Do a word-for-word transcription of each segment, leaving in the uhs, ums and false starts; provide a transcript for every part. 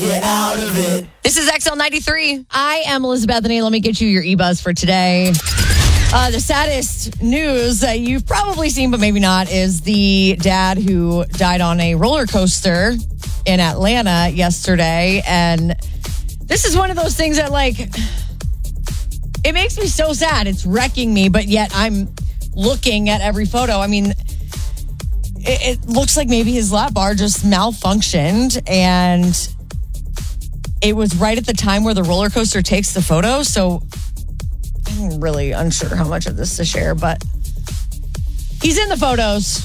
get out of it. This is X L ninety-three. I am Elizabeth Bethany. Let me get you your e-buzz for today. Uh, the saddest news that you've probably seen, but maybe not, is the dad who died on a roller coaster in Atlanta yesterday. And this is one of those things that, like, it makes me so sad. It's wrecking me, but yet I'm looking at every photo. I mean, it, it looks like maybe his lap bar just malfunctioned, and it was right at the time where the roller coaster takes the photo. So I'm really unsure how much of this to share, but he's in the photos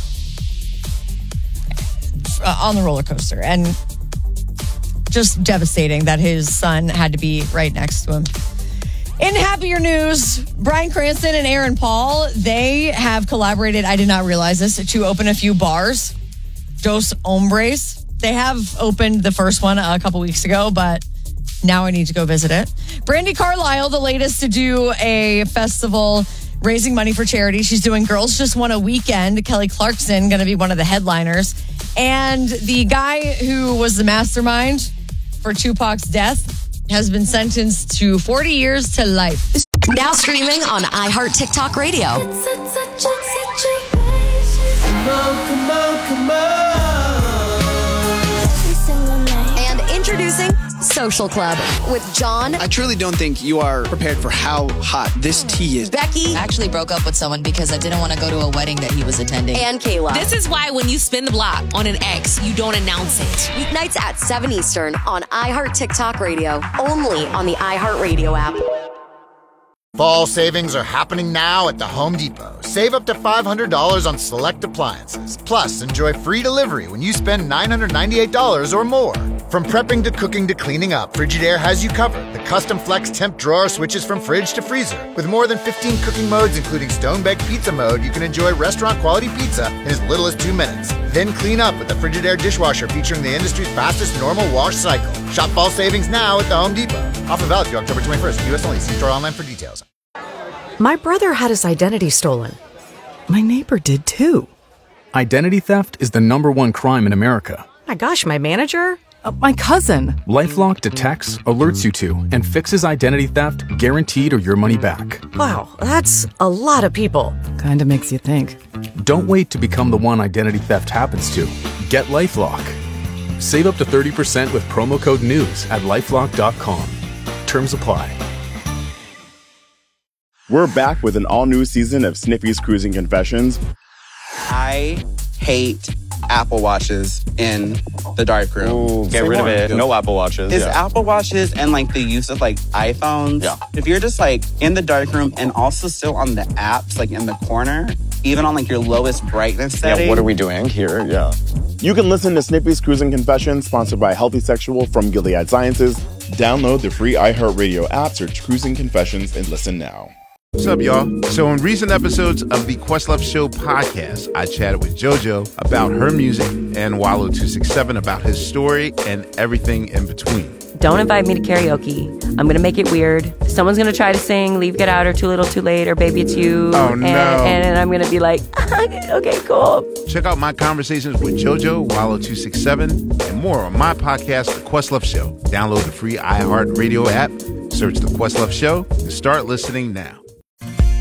uh, on the roller coaster, and just devastating that his son had to be right next to him. In happier news, Bryan Cranston and Aaron Paul, they have collaborated, I did not realize this, to open a few bars, Dos Hombres. They have opened the first one a couple weeks ago, but now I need to go visit it. Brandi Carlile, the latest to do a festival raising money for charity. She's doing Girls Just Want a Weekend. Kelly Clarkson going to be one of the headliners. And the guy who was the mastermind for Tupac's death has been sentenced to forty years to life. Now streaming on iHeart TikTok Radio. It's a touch of situation. Come on, come on, come on. Every single night. And introducing Social Club with John, I truly don't think you are prepared for how hot this tea is. Becky, I actually broke up with someone because I didn't want to go to a wedding that he was attending. and Kayla. This is why when you spin the block on an ex, you don't announce it. Weeknights at seven Eastern on iHeart TikTok Radio. Only on the iHeart Radio app. Fall savings are happening now at the Home Depot. Save up to five hundred dollars on select appliances. Plus, enjoy free delivery when you spend nine hundred ninety-eight dollars or more. From prepping to cooking to cleaning up, Frigidaire has you covered. The custom flex temp drawer switches from fridge to freezer. With more than fifteen cooking modes, including stone-baked pizza mode, you can enjoy restaurant-quality pizza in as little as two minutes. Then clean up with the Frigidaire dishwasher featuring the industry's fastest normal wash cycle. Shop fall savings now at the Home Depot. Offer valid through October twenty-first. U S only. See store online for details. My brother had his identity stolen. My neighbor did too. Identity theft is the number one crime in America. My gosh, my manager? Uh, my cousin. LifeLock detects, alerts you to, and fixes identity theft guaranteed or your money back. Wow, that's a lot of people. Kinda makes you think. Don't wait to become the one identity theft happens to. Get LifeLock. Save up to thirty percent with promo code NEWS at lifelock dot com. Terms apply. We're back with an all-new season of Sniffy's Cruising Confessions. I hate Apple Watches in the darkroom. Ooh, get rid of it. No Apple Watches. It's yeah. Apple Watches and like the use of like iPhones. Yeah. If you're just like in the darkroom and also still on the apps, like in the corner, even on like your lowest brightness setting. Yeah, what are we doing here? Yeah. You can listen to Sniffy's Cruising Confessions, sponsored by Healthy Sexual from Gilead Sciences. Download the free iHeartRadio app, search Cruising Confessions, and listen now. What's up, y'all? So in recent episodes of the Questlove Show podcast, I chatted with JoJo about her music and Wallow two six seven about his story and everything in between. Don't invite me to karaoke. I'm going to make it weird. Someone's going to try to sing Leave, Get Out, or Too Little, Too Late, or Baby It's You. Oh, and, no. And, and I'm going to be like, okay, cool. Check out my conversations with JoJo, Wallow two six seven, and more on my podcast, The Questlove Show. Download the free iHeartRadio app, search The Questlove Show, and start listening now.